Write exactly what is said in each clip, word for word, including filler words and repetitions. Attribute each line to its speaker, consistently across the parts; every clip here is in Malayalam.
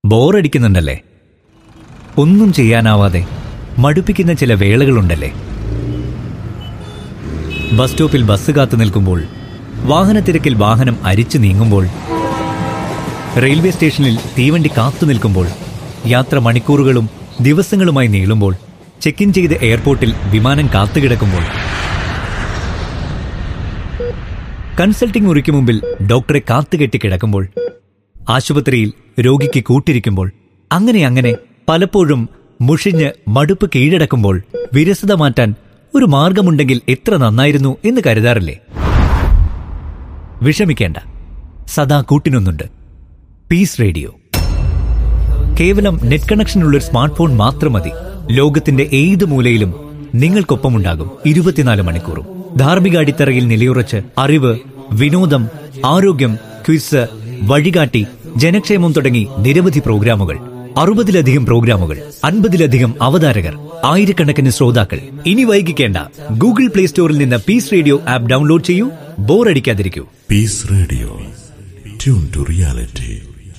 Speaker 1: ബോറടിക്കുന്നുണ്ടല്ലേ? ഒന്നും ചെയ്യാനാവാതെ മടുപ്പിക്കുന്ന ചില വേളകളുണ്ടല്ലേ? ബസ് സ്റ്റോപ്പിൽ ബസ് കാത്തു നിൽക്കുമ്പോൾ, വാഹനത്തിരക്കിൽ വാഹനം അരിച്ചു നീങ്ങുമ്പോൾ, റെയിൽവേ സ്റ്റേഷനിൽ തീവണ്ടി കാത്തു നിൽക്കുമ്പോൾ, യാത്ര മണിക്കൂറുകളും ദിവസങ്ങളുമായി നീളുമ്പോൾ, ചെക്ക് ഇൻ ചെയ്ത് എയർപോർട്ടിൽ വിമാനം കാത്തുകിടക്കുമ്പോൾ, കൺസൾട്ടിംഗ് മുറിക്ക് മുമ്പിൽ ഡോക്ടറെ കാത്തുകെട്ടി കിടക്കുമ്പോൾ, ആശുപത്രിയിൽ രോഗിക്ക് കൂട്ടിരിക്കുമ്പോൾ, അങ്ങനെ അങ്ങനെ പലപ്പോഴും മുഷിഞ്ഞ് മടുപ്പ് കീഴടക്കുമ്പോൾ വിരസത മാറ്റാൻ ഒരു മാർഗമുണ്ടെങ്കിൽ എത്ര നന്നായിരുന്നു എന്ന് കരുതാറില്ലേ? വിഷമിക്കേണ്ട, സദാ കൂട്ടിനൊന്നുണ്ട്. Piece radio. കേവലം നെറ്റ് കണക്ഷനുള്ള ഒരു സ്മാർട്ട് ഫോൺ മാത്രം മതി. ലോകത്തിന്റെ ഏത് മൂലയിലും നിങ്ങൾക്കൊപ്പമുണ്ടാകും ഇരുപത്തിനാല് മണിക്കൂറും. ധാർമ്മിക അടിത്തറയിൽ നിലയുറച്ച് അറിവ്, വിനോദം, ആരോഗ്യം, ക്വിസ്, വഴികാട്ടി, ജനക്ഷേമം തുടങ്ങി നിരവധി പ്രോഗ്രാമുകൾ. അറുപതിലധികം പ്രോഗ്രാമുകൾ, അൻപതിലധികം അവതാരകർ, ആയിരക്കണക്കിന് ശ്രോതാക്കൾ. ഇനി വൈകിക്കേണ്ട, ഗൂഗിൾ പ്ലേ സ്റ്റോറിൽ നിന്ന് പീസ് റേഡിയോ ആപ്പ് ഡൗൺലോഡ് ചെയ്യൂ. ബോറടിക്കാതിരിക്കൂ.
Speaker 2: Piece radio, tune to reality.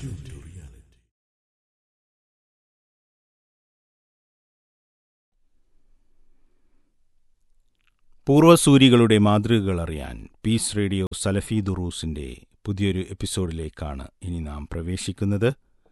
Speaker 3: പൂർവ്വസൂരികളുടെ മാതൃകകൾ അറിയാൻ പീസ് റേഡിയോ സലഫി ദുറൂസിൻ്റെ പുതിയൊരു എപ്പിസോഡിലേക്കാണ് ഇനി നാം പ്രവേശിക്കുന്നത്.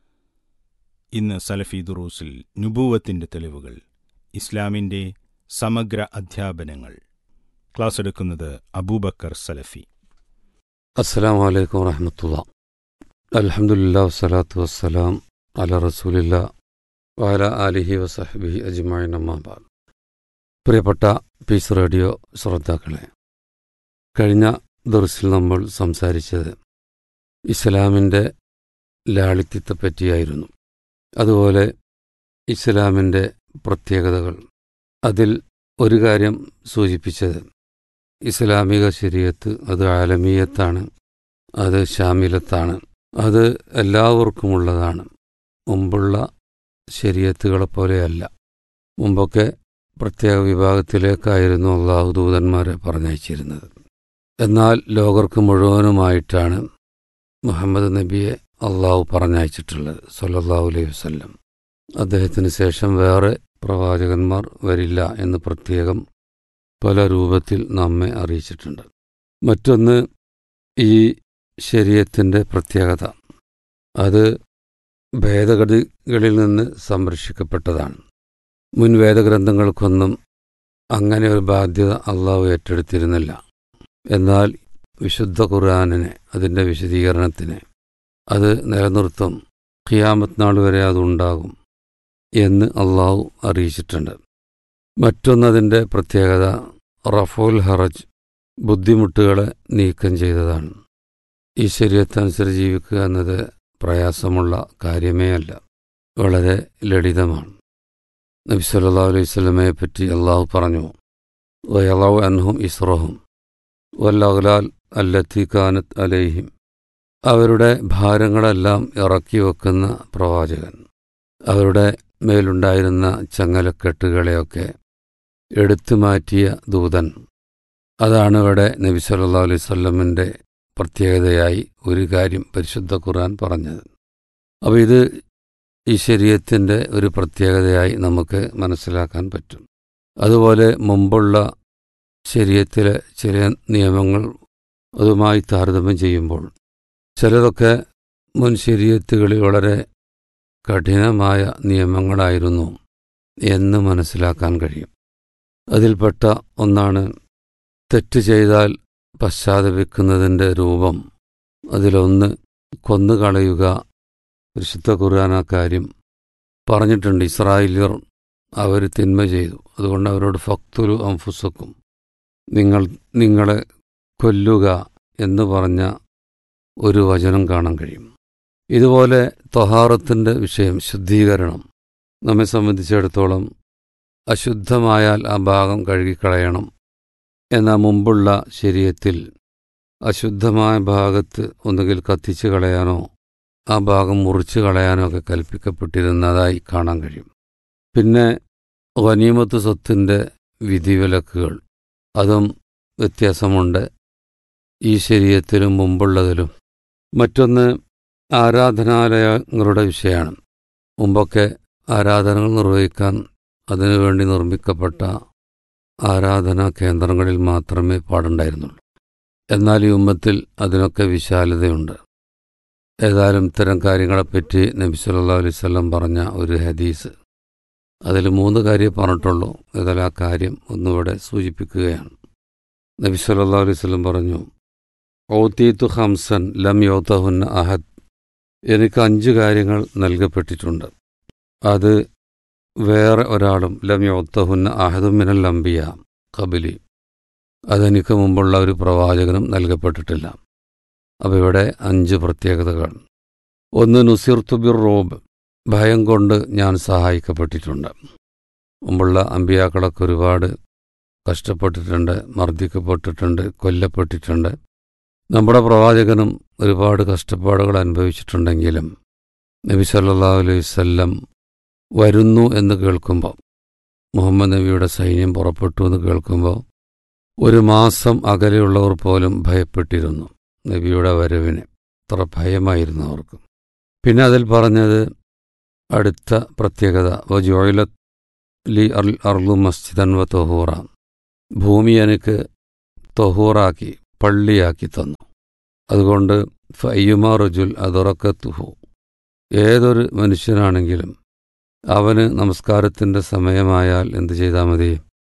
Speaker 3: ഇന്ന് സലഫി ദുറൂസിൽ നുബൂവത്തിൻ്റെ തെളിവുകൾ, ഇസ്ലാമിൻ്റെ സമഗ്ര അധ്യാപനങ്ങൾ. ക്ലാസ് എടുക്കുന്നത് അബൂബക്കർ സലഫി.
Speaker 4: അസ്സലാമു അലൈക്കും വറഹ്മത്തുള്ളാഹി. അൽഹംദുലില്ലാഹി വസ്സലാത്തു വസ്സലാം അലാ റസൂലില്ലാഹി വഅലാ ആലിഹി വസഹ്ബിഹി അജ്മഈൻ. അമ്മാ ബഅദ്. പ്രിയപ്പെട്ട പീസ് റേഡിയോ ശ്രോതാക്കളെ, കഴിഞ്ഞ ദർസിൽ നമ്മൾ സംസാരിച്ചത് ഇസ്ലാമിൻ്റെ ലാളിത്യത്തെപ്പറ്റിയായിരുന്നു. അതുപോലെ ഇസ്ലാമിൻ്റെ പ്രത്യേകതകൾ. അതിൽ ഒരു കാര്യം സൂചിപ്പിച്ചത്, ഇസ്ലാമിക ശരീഅത്ത് അത് ആലമീയത്താണ്, അത് ശാമിലത്താണ്, അത് എല്ലാവർക്കുമുള്ളതാണ്. മുമ്പുള്ള ശരീഅത്തുകളെപ്പോലെയല്ല. മുമ്പൊക്കെ പ്രത്യേക വിഭാഗത്തിലേക്കായിരുന്നു അള്ളാഹു ദൂതന്മാരെ പറഞ്ഞയച്ചിരുന്നത്. എന്നാൽ ലോകർക്ക് മുഴുവനുമായിട്ടാണ് മുഹമ്മദ് നബിയെ അള്ളാഹു പറഞ്ഞയച്ചിട്ടുള്ളത് സല്ലല്ലാഹു അലൈഹി വസല്ലം. അദ്ദേഹത്തിന് ശേഷം വേറെ പ്രവാചകന്മാർ വരില്ല എന്ന് പ്രത്യേകം പല രൂപത്തിൽ നമ്മെ അറിയിച്ചിട്ടുണ്ട്. മറ്റൊന്ന്, ഈ ശരീഅത്തിൻ്റെ പ്രത്യേകത, അത് ഭേദഗതികളിൽ നിന്ന് സംരക്ഷിക്കപ്പെട്ടതാണ്. മുൻ വേദഗ്രന്ഥങ്ങൾക്കൊന്നും അങ്ങനെ ഒരു ബാധ്യത അള്ളാഹു ഏറ്റെടുത്തിരുന്നില്ല. എന്നാൽ വിശുദ്ധ ഖുർആനിനെ, അതിൻ്റെ വിശദീകരണത്തിന് അത് നിലനിർത്തും, ഖിയാമത്ത് നാൾ വരെ അതുണ്ടാകും എന്ന് അള്ളാഹു അറിയിച്ചിട്ടുണ്ട്. മറ്റൊന്നതിൻ്റെ പ്രത്യേകത റഫുൽ ഹറജ്, ബുദ്ധിമുട്ടുകളെ നീക്കം ചെയ്തതാണ്. ഈ ശരീഅത്തനുസരിച്ച് ജീവിക്കുക എന്നത് പ്രയാസമുള്ള കാര്യമേ അല്ല, വളരെ ലളിതമാണ്. നബി സല്ലല്ലാഹു അലൈഹി വസല്ലമയെ പറ്റി അള്ളാഹു പറഞ്ഞു, വയളഉ അൻഹും ഇസ്റഹും വല്ലഗ്ലാൽ അല്ലത്തി കാനത്ത് അലൈഹിം. അവരുടെ ഭാരങ്ങളെല്ലാം ഇറക്കി വെക്കുന്ന പ്രവാചകൻ, അവരുടെ മേലുണ്ടായിരുന്ന ചങ്ങലക്കെട്ടുകളെയൊക്കെ എടുത്തു മാറ്റിയ ദൂതൻ. അതാണ് ഇവിടെ നബി സല്ലല്ലാഹു അലൈഹി വസല്ലമിൻ്റെ പ്രത്യേകതയായി ഒരു കാര്യം പരിശുദ്ധ ഖുർആൻ പറഞ്ഞത്. അപ്പോൾ ഇത് ഈ ശരീഅത്തിൻ്റെ ഒരു പ്രത്യേകതയായി നമുക്ക് മനസ്സിലാക്കാൻ പറ്റും. അതുപോലെ മുമ്പുള്ള ശരീഅത്തിലെ ചില നിയമങ്ങൾ അതുമായി താരതമ്യം ചെയ്യുമ്പോൾ ചിലതൊക്കെ മുൻ ശരീഅത്തുകളിൽ വളരെ കഠിനമായ നിയമങ്ങളായിരുന്നു എന്ന് മനസ്സിലാക്കാൻ കഴിയും. അതിൽപ്പെട്ട ഒന്നാണ് തെറ്റ് ചെയ്താൽ പശ്ചാത്തപിക്കുന്നതിൻ്റെ രൂപം. അതിലൊന്ന് കൊന്നുകളയുക. പരിശുദ്ധ ഖുർആൻ ആ കാര്യം പറഞ്ഞിട്ടുണ്ട്. ഇസ്രായേലിയർ അവർ തിന്മ ചെയ്തു, അതുകൊണ്ട് അവരോട് ഫക്തുലു അൻഫുസക്കും, നിങ്ങൾ നിങ്ങളെ കൊല്ലുക എന്ന് പറഞ്ഞ ഒരു വചനം കാണാൻ കഴിയും. ഇതുപോലെ ത്വഹാറത്തിൻ്റെ വിഷയം, ശുദ്ധീകരണം, നമ്മെ സംബന്ധിച്ചിടത്തോളം അശുദ്ധമായാൽ ആ ഭാഗം കഴുകിക്കളയണം. എന്നാൽ മുമ്പുള്ള ശരീഅത്തിൽ അശുദ്ധമായ ഭാഗത്ത് ഒന്നുകിൽ കത്തിച്ച് കളയാനോ ആ ഭാഗം മുറിച്ച് കളയാനോ ഒക്കെ കൽപ്പിക്കപ്പെട്ടിരുന്നതായി കാണാൻ കഴിയും. പിന്നെ ഗനീമത്ത് സ്വത്തിൻ്റെ വിധിവിലക്കുകൾ, അതും വ്യത്യാസമുണ്ട് ഈ ശരീഅത്തിലും മുമ്പുള്ളതിലും. മറ്റൊന്ന് ആരാധനാലയങ്ങളുടെ വിഷയമാണ്. മുമ്പൊക്കെ ആരാധനകൾ നിർവഹിക്കാൻ അതിനുവേണ്ടി നിർമ്മിക്കപ്പെട്ട ആരാധനാ കേന്ദ്രങ്ങളിൽ മാത്രമേ പാടുണ്ടായിരുന്നുള്ളൂ. എന്നാൽ ഈ ഉമ്മത്തിൽ അതിനൊക്കെ വിശാലതയുണ്ട്. ഏതായാലും ഇത്തരം കാര്യങ്ങളെപ്പറ്റി നബി സല്ലല്ലാഹു അലൈഹി വസല്ലം പറഞ്ഞ ഒരു ഹദീസ്, അതിൽ മൂന്ന് കാര്യം പറഞ്ഞിട്ടുള്ളൂ. ഏതായാലും ആ കാര്യം ഒന്നുകൂടെ സൂചിപ്പിക്കുകയാണ്. നബി സല്ലല്ലാഹു അലൈഹി വസല്ലം പറഞ്ഞു, ഔതീതു ഖംസൻ ലം യുതഹുന്ന അഹദ്. എനിക്ക് അഞ്ച് കാര്യങ്ങൾ നൽകപ്പെട്ടിട്ടുണ്ട്, അത് വേറെ ഒരാളും ലം യുതഹുന്ന അഹദും മിനൽ അംബിയ ഖബലി, അതെനിക്ക് മുമ്പുള്ള ഒരു പ്രവാചകനും നൽകപ്പെട്ടിട്ടില്ല. അപ്പോൾ ഇവിടെ അഞ്ച് പ്രത്യേകതകൾ. ഒന്ന്, നുസിർതു ബിർ റൂബ്, ഭയം കൊണ്ട് ഞാൻ സഹായിക്കപ്പെട്ടിട്ടുണ്ട്. മുമ്പുള്ള അമ്പിയാക്കളൊക്കെ ഒരുപാട് കഷ്ടപ്പെട്ടിട്ടുണ്ട്, മർദ്ദിക്കപ്പെട്ടിട്ടുണ്ട്, കൊല്ലപ്പെട്ടിട്ടുണ്ട്. നമ്മുടെ പ്രവാചകനും ഒരുപാട് കഷ്ടപ്പാടുകൾ അനുഭവിച്ചിട്ടുണ്ടെങ്കിലും നബി സല്ലല്ലാഹു അലൈഹി വസല്ലം വരുന്നു എന്ന് കേൾക്കുമ്പോൾ, മുഹമ്മദ് നബിയുടെ സൈന്യം പുറപ്പെട്ടു എന്ന് കേൾക്കുമ്പോൾ ഒരു മാസം അകലെയുള്ളവർ പോലും ഭയപ്പെട്ടിരുന്നു നബിയുടെ വരവിന്. അത്ര ഭയമായിരുന്നു അവർക്ക്. പിന്നെ അതിൽ പറഞ്ഞത് അടുത്ത പ്രത്യേകത, വജുഇലത് ലി അർളു മസ്ജിദൻ വ തൊഹൂറ, ഭൂമി എനിക്ക് തൊഹൂറാക്കി, പള്ളിയാക്കി തന്നു. അതുകൊണ്ട് ഫയ്യുമാ റജുൽ അതുറക്കത്തുഹു, ഏതൊരു മനുഷ്യനാണെങ്കിലും അവന് നമസ്കാരത്തിൻ്റെ സമയമായാൽ എന്തു ചെയ്താൽ മതി?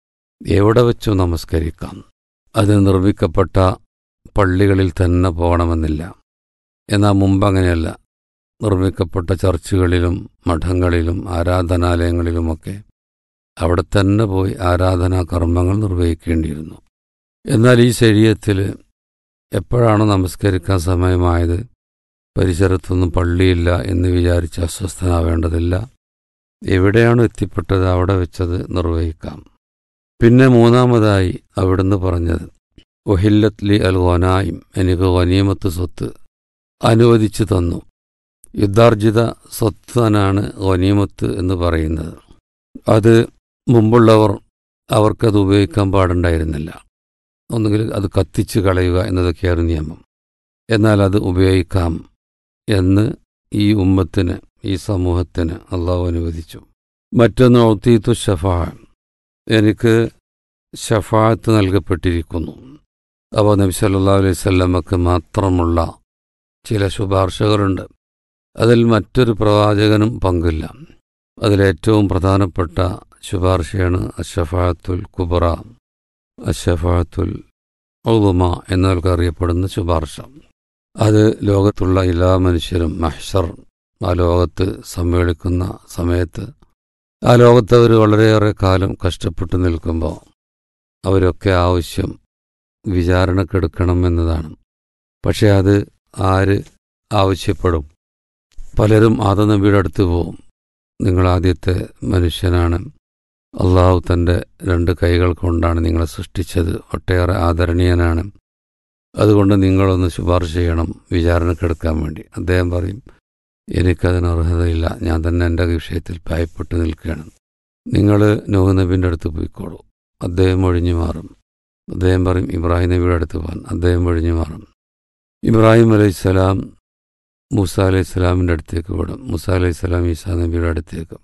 Speaker 4: എവിടെ വെച്ചു നമസ്കരിക്കാം. അത് നിർമ്മിക്കപ്പെട്ട പള്ളികളിൽ തന്നെ പോകണമെന്നില്ല. എന്നാൽ മുമ്പ് അങ്ങനെയല്ല. നിർമ്മിക്കപ്പെട്ട ചർച്ചുകളിലും മഠങ്ങളിലും ആരാധനാലയങ്ങളിലുമൊക്കെ അവിടെ തന്നെ പോയി ആരാധനാ കർമ്മങ്ങൾ നിർവഹിക്കേണ്ടിയിരുന്നു. എന്നാൽ ഈ ശരീഅത്തിൽ എപ്പോഴാണ് നമസ്കരിക്കാൻ സമയമായത്, പരിസരത്തൊന്നും പള്ളിയില്ല എന്ന് വിചാരിച്ച് അസ്വസ്ഥനാവേണ്ടതില്ല. എവിടെയാണ് എത്തിപ്പെട്ടത് അവിടെ വെച്ചത് നിർവഹിക്കാം. പിന്നെ മൂന്നാമതായി അവിടുന്ന് പറഞ്ഞത്, ഒഹില്ലത്ത് ലി അൽ ഗനായിം, എനിക്ക് ഗനീമത്ത് സ്വത്ത് അനുവദിച്ചു തന്നു. യുദ്ധാർജിത സ്വത്താനാണ് ഗനീമത്ത് എന്ന് പറയുന്നത്. അത് മുമ്പുള്ളവർ അവർക്കത് ഉപയോഗിക്കാൻ പാടുണ്ടായിരുന്നില്ല. ഒന്നുകിൽ അത് കത്തിച്ച് കളയുക എന്നതൊക്കെയായിരുന്നു നിയമം. എന്നാൽ അത് ഉപയോഗിക്കാം എന്ന് ഈ ഉമ്മത്തിന്, ഈ സമൂഹത്തിന് അള്ളാഹു അനുവദിച്ചു. മറ്റൊന്ന്, ഔതീതു ഷഫാ, എനിക്ക് ഷഫാഅത്ത് നൽകപ്പെട്ടിരിക്കുന്നു. അപ്പോൾ നബി സല്ലല്ലാഹു അലൈഹി വസല്ലമക്ക് മാത്രമുള്ള ചില ശുപാർശകളുണ്ട്. അതിൽ മറ്റൊരു പ്രവാചകനും പങ്കില്ല. അതിലേറ്റവും പ്രധാനപ്പെട്ട ശുപാർശയാണ് അഷ്ഷഫാഅത്തുൽ കുബ്ര, അഷ്ഷഫാഅത്തുൽ ഉളുമ എന്നൊക്കെ അറിയപ്പെടുന്ന ശുപാർശ. അത് ലോകത്തുള്ള എല്ലാ മനുഷ്യരും മഹ്ശർ, ആ ലോകത്ത് സമ്മേളിക്കുന്ന സമയത്ത്, ആ ലോകത്തവർ വളരെയേറെ കാലം കഷ്ടപ്പെട്ടു നിൽക്കുമ്പോൾ അവരൊക്കെ ആവശ്യം വിചാരണക്കെടുക്കണം എന്നതാണ്. പക്ഷേ അത് ആര് ആവശ്യപ്പെടും? പലരും ആദം നബിയുടെ അടുത്ത് പോവും. നിങ്ങൾ ആദ്യത്തെ മനുഷ്യനാണ്, അള്ളാഹു തൻ്റെ രണ്ട് കൈകൾ കൊണ്ടാണ് നിങ്ങളെ സൃഷ്ടിച്ചത്, ഒട്ടേറെ ആദരണീയനാണ്, അതുകൊണ്ട് നിങ്ങളൊന്ന് ശുപാർശ ചെയ്യണം വിചാരണക്കെടുക്കാൻ വേണ്ടി. അദ്ദേഹം പറയും, എനിക്കതിന് അർഹതയില്ല, ഞാൻ തന്നെ എൻ്റെ വിഷയത്തിൽ ഭയപ്പെട്ട് നിൽക്കുകയാണ്. നിങ്ങൾ നൂഹ് നബിൻ്റെ അടുത്ത് പോയിക്കോളൂ, അദ്ദേഹം ഒഴിഞ്ഞു മാറും. അദ്ദേഹം പറയും ഇബ്രാഹിം നബിയുടെ അടുത്ത് പോകാൻ, അദ്ദേഹം ഒഴിഞ്ഞു മാറും. ഇബ്രാഹിം അലൈഹിസ്സലാം മൂസ അലൈഹിസ്സലാമിൻ്റെ അടുത്തേക്ക് വിടും, മൂസ അലൈഹിസ്സലാം ഈസാ നബിയുടെ അടുത്തേക്ക്,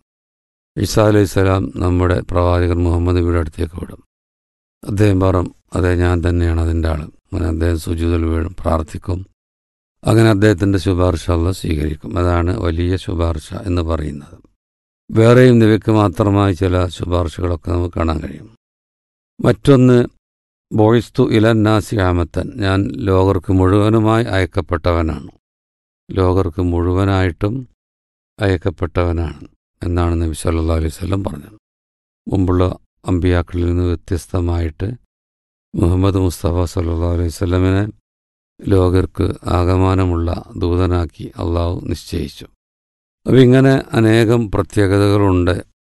Speaker 4: ഈസാ അലൈഹിസ്സലാം നമ്മുടെ പ്രവാചകൻ മുഹമ്മദ് നബിയുടെ അടുത്തേക്ക് വിടും. അദ്ദേഹം പറയും അതെ ഞാൻ തന്നെയാണ് അതിൻ്റെ ആൾ. അങ്ങനെ അദ്ദേഹം സുജൂദിൽ വീഴും, പ്രാർത്ഥിക്കും. അങ്ങനെ അദ്ദേഹത്തിൻ്റെ ശുപാർശ അല്ലാഹു സ്വീകരിക്കും. അതാണ് വലിയ ശുപാർശ എന്ന് പറയുന്നത്. വേറെയും നബിക്ക് മാത്രമായി ചില ശുപാർശകളൊക്കെ നമുക്ക് കാണാൻ കഴിയും. മറ്റൊന്ന്, ബോയിസ്തു ഇലന്നാസി ആമത്തൻ, ഞാൻ ലോകർക്ക് മുഴുവനുമായി അയക്കപ്പെട്ടവനാണ്, ലോകർക്ക് മുഴുവനായിട്ടും അയക്കപ്പെട്ടവനാണ് എന്നാണ് നബി സല്ലല്ലാഹു അലൈഹി വസല്ലം പറഞ്ഞത്. മുമ്പുള്ള അമ്പിയാക്കളിൽ നിന്ന് വ്യത്യസ്തമായിട്ട് മുഹമ്മദ് മുസ്തഫ സല്ലല്ലാഹു അലൈഹി വസല്ലമിനെ ലോകർക്ക് ആകമാനമുള്ള ദൂതനാക്കി അള്ളാഹു നിശ്ചയിച്ചു. അപ്പം ഇങ്ങനെ അനേകം പ്രത്യേകതകളുണ്ട്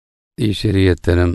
Speaker 4: ഈ ശരീഅത്തിനും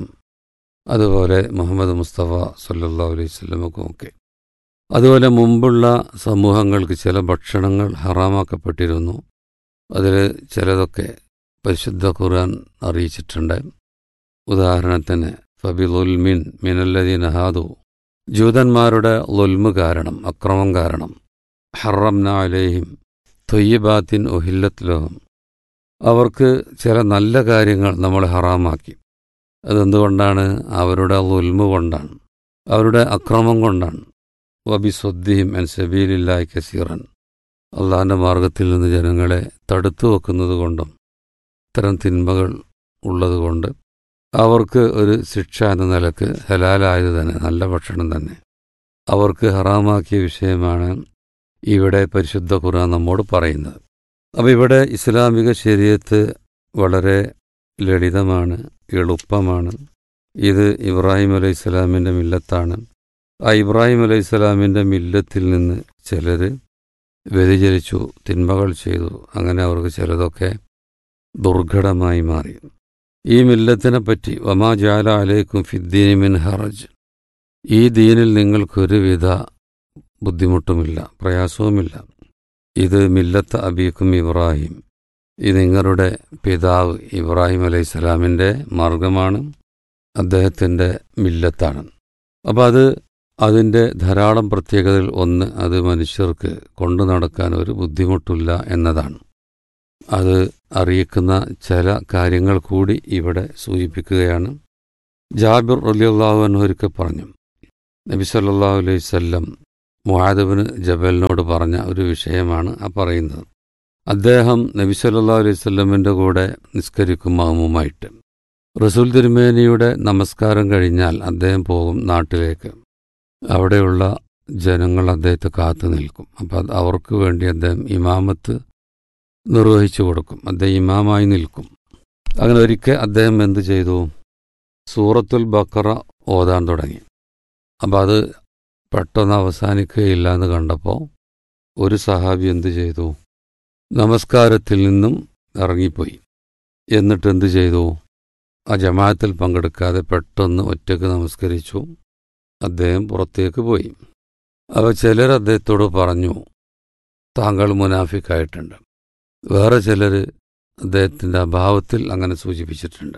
Speaker 4: അതുപോലെ മുഹമ്മദ് മുസ്തഫ സല്ലല്ലാഹു അലൈഹി വസല്ലമക്കുമൊക്കെ. അതുപോലെ മുമ്പുള്ള സമൂഹങ്ങൾക്ക് ചില ഭക്ഷണങ്ങൾ ഹറാമാക്കപ്പെട്ടിരുന്നു. അതിൽ ചിലതൊക്കെ പരിശുദ്ധ ഖുർആൻ അറിയിച്ചിട്ടുണ്ട്. ഉദാഹരണത്തിന് ഫബിളുൽമിൻ മിനല്ലദീന ഹാദു, ജൂതന്മാരുടെ ളുൽമ് കാരണം, അക്രമം കാരണം, ഹറംന അലൈഹിം ത്വയ്യിബാത്തിൻ ഉഹില്ലത് ലഹും, അവർക്ക് ചില നല്ല കാര്യങ്ങൾ നമ്മൾ ഹറാമാക്കി. അതെന്തുകൊണ്ടാണ്? അവരുടെ ഉൽമ കൊണ്ടാണ്, അവരുടെ അക്രമം കൊണ്ടാണ്. വബിസ്വദ്ദിഹിം അൻ സബീലില്ലാഹി കസീറൻ, അള്ളാഹിൻ്റെ മാർഗത്തിൽ നിന്ന് ജനങ്ങളെ തടുത്തു വെക്കുന്നത് കൊണ്ടും ഇത്തരം തിന്മകൾ ഉള്ളതുകൊണ്ട് അവർക്ക് ഒരു ശിക്ഷ എന്ന നിലക്ക് ഹലാലായത് തന്നെ, നല്ല ഭക്ഷണം തന്നെ അവർക്ക് ഹറാമാക്കിയ വിഷയമാണ് ഇവിടെ പരിശുദ്ധ ഖുർആൻ നമ്മോട് പറയുന്നത്. അപ്പോൾ ഇവിടെ ഇസ്ലാമിക ശരീഅത്ത് വളരെ ലളിതമാണ്, എളുപ്പമാണ്. ഇത് ഇബ്രാഹിം അലൈഹി സ്വലാമിൻ്റെ മില്ലത്താണ്. ആ ഇബ്രാഹിം അലൈഹി സ്വലാമിൻ്റെ മില്ലത്തിൽ നിന്ന് ചിലർ വ്യതിചലിച്ചു, തിന്മകൾ ചെയ്തു. അങ്ങനെ അവർക്ക് ചിലതൊക്കെ ദുർഘടമായി മാറി. ഈ മില്ലത്തിനെ പറ്റി വമാ ജഅല അലൈക്കും ഫിദ്ദീനി മിൻ ഹറജ്, ഈ ദീനിൽ നിങ്ങൾക്കൊരുവിധ ബുദ്ധിമുട്ടുമില്ല, പ്രയാസവുമില്ല. ഇത് മില്ലത്ത് അബീക്കും ഇബ്രാഹിം, ഇത് നിങ്ങളുടെ പിതാവ് ഇബ്രാഹിം അലൈഹി സ്വലാമിൻ്റെ മാർഗമാണ്, അദ്ദേഹത്തിൻ്റെ മില്ലത്താണ്. അപ്പോൾ അത് അതിൻ്റെ ധാരാളം പ്രത്യേകതകൾ ഒന്ന്, അത് മനുഷ്യർക്ക് കൊണ്ടു നടക്കാൻ ഒരു ബുദ്ധിമുട്ടില്ല എന്നതാണ്. അത് അറിയിക്കുന്ന ചില കാര്യങ്ങൾ കൂടി ഇവിടെ സൂചിപ്പിക്കുകയാണ്. ജാബിർ റളിയല്ലാഹു അൻഹു ഒരിക്കൽ പറഞ്ഞു, നബി സല്ലല്ലാഹു അലൈഹി വസല്ലം മുആദ് ഇബ്നു ജബലിനോട് പറഞ്ഞ ഒരു വിഷയമാണ് ആ പറയുന്നത്. അദ്ദേഹം നബി സല്ലല്ലാഹു അലൈഹി വസല്ലമിൻ്റെ കൂടെ നിസ്കരിക്കും മഅ്മൂമായിട്ട്. റസൂൽ തിരുമേനിയുടെ നമസ്കാരം കഴിഞ്ഞാൽ അദ്ദേഹം പോകും നാട്ടിലേക്ക്. അവിടെയുള്ള ജനങ്ങൾ അദ്ദേഹത്തെ കാത്തു നിൽക്കും. അപ്പം അവർക്ക് വേണ്ടി അദ്ദേഹം ഇമാമത്ത് നിർവഹിച്ചു കൊടുക്കും, അദ്ദേഹം ഇമാമായി നിൽക്കും. അങ്ങനെ ഒരിക്കൽ അദ്ദേഹം എന്തു ചെയ്തു? സൂറത്തുൽ ബഖറ ഓതാൻ തുടങ്ങി. അപ്പം അത് പെട്ടെന്ന് അവസാനിക്കുകയില്ല എന്ന് കണ്ടപ്പോൾ ഒരു സഹാബി എന്തു ചെയ്തു? നമസ്കാരത്തിൽ നിന്നും ഇറങ്ങിപ്പോയി. എന്നിട്ട് എന്തു ചെയ്തു? ആ ജമാഅത്തിൽ പങ്കെടുക്കാതെ പെട്ടെന്ന് ഒറ്റയ്ക്ക് നമസ്കരിച്ചു. അദ്ദേഹം പുറത്തേക്ക് പോയി. അപ്പോൾ ചിലർ അദ്ദേഹത്തോട് പറഞ്ഞു, താങ്കൾ മുനാഫിക്കായിട്ടുണ്ട്. വേറെ ചിലർ അദ്ദേഹത്തിൻ്റെ അഭാവത്തിൽ അങ്ങനെ സൂചിപ്പിച്ചിട്ടുണ്ട്.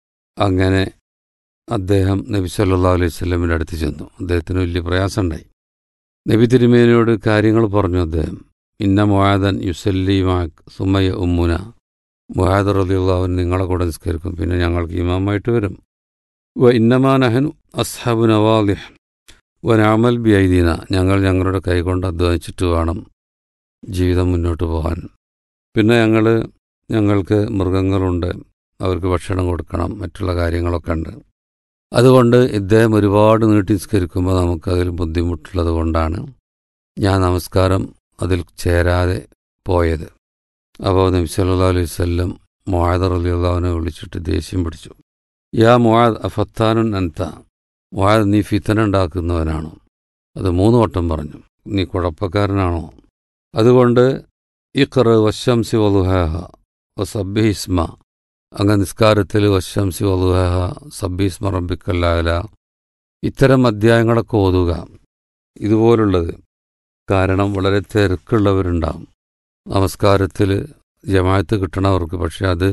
Speaker 4: അങ്ങനെ അദ്ദേഹം നബി സല്ലല്ലാഹു അലൈഹി വസല്ലമിൻ്റെ അടുത്ത് ചെന്നു. അദ്ദേഹത്തിന് വലിയ പ്രയാസമുണ്ടായി. നബി തിരുമേനിയോട് കാര്യങ്ങൾ പറഞ്ഞു. അദ്ദേഹം ഇന്ന മുആദൻ യുസല്ലി മഅക് സുമയ ഉമ്മുന, മുആദ് റളിയല്ലാഹു അൻഹു നിങ്ങളെ കൂടെ നിസ്കരിക്കും, പിന്നെ ഞങ്ങൾക്ക് ഇമാമായിട്ട് വരും. വ ഇന്നമാ നഹ്നു അസ്ഹാബു നവാദിഹ് വ നഅമൽ ബി ഐദീന, ഞങ്ങൾ ഞങ്ങളുടെ കൈകൊണ്ട് അധ്വാനിച്ചിട്ട് വേണം ജീവിതം മുന്നോട്ട് പോകാൻ. പിന്നെ ഞങ്ങൾ ഞങ്ങൾക്ക് മൃഗങ്ങളുണ്ട്, അവർക്ക് ഭക്ഷണം കൊടുക്കണം, മറ്റുള്ള കാര്യങ്ങളൊക്കെ ഉണ്ട്. അതുകൊണ്ട് ഇദ്ദേഹം ഒരുപാട് നീട്ടി നിസ്കരിക്കുമ്പോൾ നമുക്കതിൽ ബുദ്ധിമുട്ടുള്ളത് കൊണ്ടാണ് ഞാൻ നമസ്കാരം അതിൽ ചേരാതെ പോയത്. അപ്പോൾ നബി സല്ലല്ലാഹു അലൈഹി വസല്ലം മുആദ് റളിയല്ലാഹു അൻഹു വിളിച്ചിട്ട് ദേഷ്യം പിടിച്ചു. യാ മുആദ് അഫത്താനുൻ അൻത, മുആദ് നീ ഫിത്തന ഉണ്ടാക്കുന്നവനാണോ? അത് മൂന്ന് വട്ടം പറഞ്ഞു. നീ കുഴപ്പക്കാരനാണോ? അതുകൊണ്ട് ഇഖ്റ വശംസി വളുഹാഹ വസബ്ബിഹിസ്മ, അങ്ങ് നിസ്കാരത്തിൽ വശംസി വളുഹാഹ സബ്ബിഹിസ്മ റബ്ബിക്കൽ അഅല ഇത്തരം അധ്യായങ്ങളൊക്കെ ഓതുക. ഇതുപോലുള്ളത്. കാരണം വളരെ തിരക്കുള്ളവരുണ്ടാവും നമസ്കാരത്തിൽ, ജമാഅത്ത് കിട്ടണവർക്ക്. പക്ഷെ അത്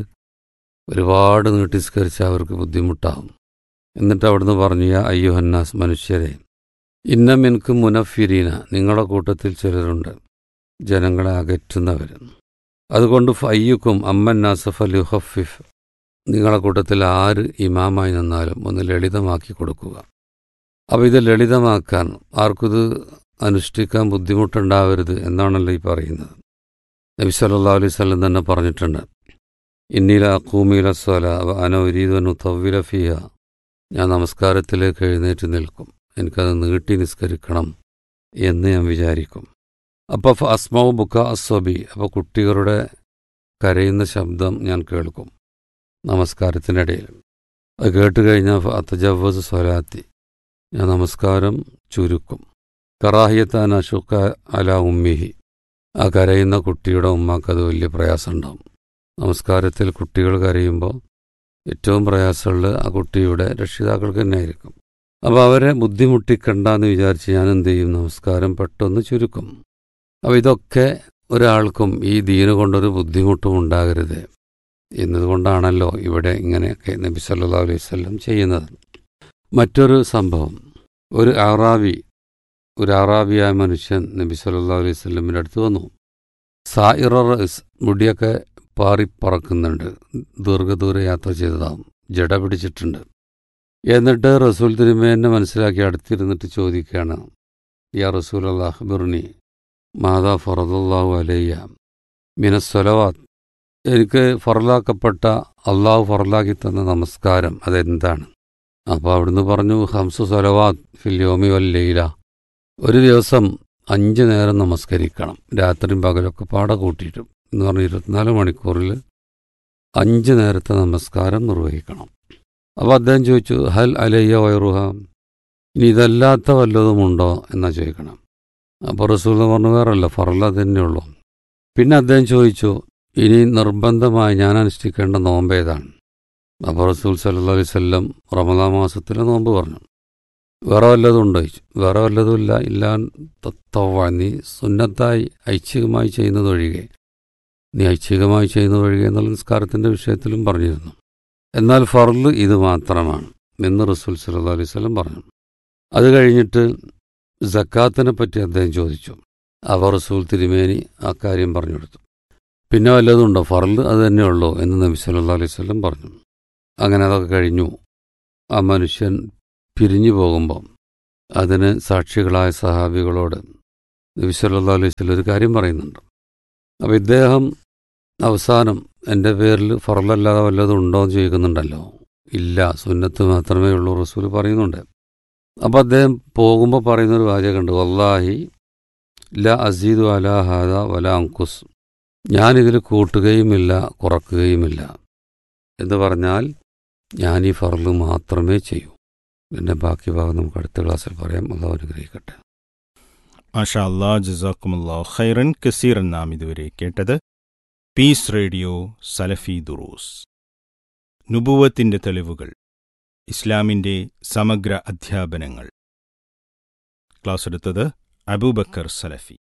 Speaker 4: ഒരുപാട് നീട്ടി നിസ്കരിച്ചാൽ അവർക്ക് ബുദ്ധിമുട്ടാവും. എന്നിട്ട് അവിടുന്ന് പറഞ്ഞു, യാ അയ്യുഹന്നാസ്, മനുഷ്യരെ, ഇന്ന മിൻകും മുനഫിരീന, നിങ്ങളുടെ കൂട്ടത്തിൽ ചിലരുണ്ട് ജനങ്ങളെ അകറ്റുന്നവർ. അതുകൊണ്ട് ഫയ്യുക്കും അമ്മന്നാസ ഫലുഹഫിഫ്, നിങ്ങളുടെ കൂട്ടത്തിൽ ആര് ഇമാമായി നിന്നാലും ഒന്ന് ലളിതമാക്കി കൊടുക്കുക. അപ്പോൾ ഇത് ലളിതമാക്കാൻ, ആർക്കിത് അനുഷ്ഠിക്കാൻ ബുദ്ധിമുട്ടുണ്ടാവരുത് എന്നാണല്ലോ ഈ പറയുന്നത്. നബി സല്ലല്ലാഹു അലൈഹി വസല്ലം തന്നെ പറഞ്ഞിട്ടുണ്ട്, ഇന്നീല അഖൂമില സ്വല വ അന ഉരീദു അൻ ഉതവ്വില ഫീഹ, ഞാൻ നമസ്കാരത്തിലേക്ക് എഴുന്നേറ്റ് നിൽക്കും, എനിക്കത് നീട്ടി നിസ്കരിക്കണം എന്ന് ഞാൻ വിചാരിക്കും. അപ്പോൾ ഫ അസ്മൗ ബുക്ക അസ്വബി, അപ്പോൾ കുട്ടികളുടെ കരയുന്ന ശബ്ദം ഞാൻ കേൾക്കും നമസ്കാരത്തിനിടയിൽ. അത് കേട്ട് കഴിഞ്ഞാൽ ഫ അത്തജവ്വസ് സ്വലാത്തി, ഞാൻ നമസ്കാരം ചുരുക്കും. കറാഹിയത്താൻ അഷുക്ക അല ഉമ്മിഹി, ആ കരയുന്ന കുട്ടിയുടെ ഉമ്മാക്ക് അത് വലിയ പ്രയാസം ഉണ്ടാവും. നമസ്കാരത്തിൽ കുട്ടികൾ കരയുമ്പോൾ ഏറ്റവും പ്രയാസമുള്ളത് ആ കുട്ടിയുടെ രക്ഷിതാക്കൾക്ക് തന്നെ ആയിരിക്കും. അപ്പോൾ അവരെ ബുദ്ധിമുട്ടിക്കണ്ടെന്ന് വിചാരിച്ച് ഞാൻ എന്ത് ചെയ്യും? നമസ്കാരം പെട്ടെന്ന് ചുരുക്കും. അപ്പോൾ ഇതൊക്കെ ഒരാൾക്കും ഈ ദീന് കൊണ്ടൊരു ബുദ്ധിമുട്ടും ഉണ്ടാകരുത് എന്നതുകൊണ്ടാണല്ലോ ഇവിടെ ഇങ്ങനെയൊക്കെ നബി സല്ലല്ലാഹു അലൈഹി വസല്ലം ചെയ്യുന്നത്. മറ്റൊരു സംഭവം, ഒരു അറാബി ഒരു അറാബിയായ മനുഷ്യൻ നബി സല്ലല്ലാഹു അലൈഹി വസല്ലമിൻ്റെ അടുത്ത് വന്നു. സായിറ റഅസ്, മുടിയൊക്കെ പാറിപ്പറക്കുന്നുണ്ട്. ദീർഘദൂര യാത്ര ചെയ്തതാവും, ജട പിടിച്ചിട്ടുണ്ട്. എന്നിട്ട് റസൂൽ തിരുമേനെ മനസ്സിലാക്കി അടുത്തിരുന്നിട്ട് ചോദിക്കുകയാണ്, യാ റസൂൽ അല്ലാഹ് ബിർനി മാതാ ഫറദുല്ലാഹു അലയ്യ മിനസ്സലവാത്ത്, എനിക്ക് ഫറലാക്കപ്പെട്ട അള്ളാഹു ഫറലാക്കി തന്ന നമസ്കാരം അതെന്താണ്? അപ്പോൾ അവിടുന്ന് പറഞ്ഞു, ഹംസു സലവാത്ത് ഫിൽ യോമി വൽ ലൈല, ഒരു ദിവസം അഞ്ച് നേരം നമസ്കരിക്കണം, രാത്രിയും പകലൊക്കെ പാടെ കൂട്ടിയിട്ടും എന്ന് പറഞ്ഞ് ഇരുപത്തിനാല് മണിക്കൂറിൽ അഞ്ച് നേരത്തെ നമസ്കാരം നിർവഹിക്കണം. അപ്പോൾ അദ്ദേഹം ചോദിച്ചു, ഹൽ അലയ്യ വൈറുഹ, ഇനി ഇതല്ലാത്ത വല്ലതുമുണ്ടോ എന്നാ ചോദിക്കണം. അപ്പോൾ റസൂൽ പറഞ്ഞു, വേറല്ല, ഫറല തന്നെയുള്ളൂ. പിന്നെ അദ്ദേഹം ചോദിച്ചു, ഇനി നിർബന്ധമായി ഞാൻ അനുഷ്ഠിക്കേണ്ട നോമ്പ് ഏതാണ്? അപ്പോൾ റസൂൽ സല്ലല്ലാഹു അലൈഹി വസല്ലം റമദാൻ മാസത്തിലെ നോമ്പ് പറഞ്ഞു. വേറെ വല്ലതും ഉണ്ടോ ചോദിച്ചു. വേറെ വല്ലതും ഇല്ല, ഇല്ലാ തത്തവ, നീ സുന്നത്തായി ഐച്ഛികമായി ചെയ്യുന്നതൊഴികെ, നീ ഐച്ഛികമായി ചെയ്യുന്നതൊഴികെ എന്നുള്ള നിസ്കാരത്തിൻ്റെ വിഷയത്തിലും പറഞ്ഞിരുന്നു. എന്നാൽ ഫർള് ഇത് മാത്രമാണ് എന്ന് റസൂൽ സല്ലല്ലാഹു അലൈഹി വസല്ലം പറഞ്ഞു. അത് കഴിഞ്ഞിട്ട് സക്കാത്തിനെ പറ്റി അദ്ദേഹം ചോദിച്ചു. അവർ റസൂൽ തിരുമേനി ആ കാര്യം പറഞ്ഞു കൊടുത്തു. പിന്നെ വല്ലതും ഉണ്ടോ? ഫർള് അത് തന്നെയുള്ളൂ എന്ന് നബി സല്ലല്ലാഹു അലൈഹി വസല്ലം പറഞ്ഞു. അങ്ങനെ അതൊക്കെ കഴിഞ്ഞു. ആ മനുഷ്യൻ പിരിഞ്ഞു പോകുമ്പോൾ അതിന് സാക്ഷികളായ സഹാബികളോട് നബി സല്ലല്ലാഹു അലൈഹി വസല്ലം ഒരു കാര്യം പറയുന്നുണ്ട്. അപ്പോൾ ഇദ്ദേഹം അവസാനം എൻ്റെ പേരിൽ ഫർളല്ലാതെ വല്ലതും ഉണ്ടോ എന്ന് ചോദിക്കുന്നുണ്ടല്ലോ. ഇല്ല, സുന്നത്ത് മാത്രമേ ഉള്ളൂ റസൂൽ പറയുന്നുണ്ട്. അപ്പോൾ അദ്ദേഹം പോകുമ്പോൾ പറയുന്നൊരു വാചകമുണ്ട്, വല്ലാഹി ല അസീദു അലാ ഹാദ വല അങ്കുസ്, ഞാനിതിൽ കൂട്ടുകയുമില്ല കുറക്കുകയുമില്ല എന്ന് പറഞ്ഞാൽ ഞാൻ ഈ ഫർള് മാത്രമേ ചെയ്യൂ. പിന്നെ ബാക്കി ഭാഗം നമുക്ക് അടുത്ത ക്ലാസ്സിൽ പറയാം. അല്ലാഹു അനുഗ്രഹിക്കട്ടെ.
Speaker 3: മാഷാ അല്ലാ, ജസാക്കുമുല്ലാഹു ഖൈറൻ കസീറൻ. നാം ഇതുവരെ കേട്ടത് പീസ് റേഡിയോ സലഫി ദുറൂസ്, നുബുവത്തിൻ്റെ തെളിവുകൾ, ഇസ്ലാമിൻ്റെ സമഗ്ര അധ്യാപനങ്ങൾ. ക്ലാസ് എടുത്തത് അബൂബക്കർ സലഫി.